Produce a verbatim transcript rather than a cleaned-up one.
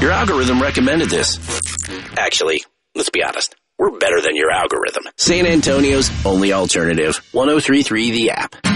Your algorithm recommended this. Actually, let's be honest. We're better than your algorithm. San Antonio's only alternative. ten thirty-three The App.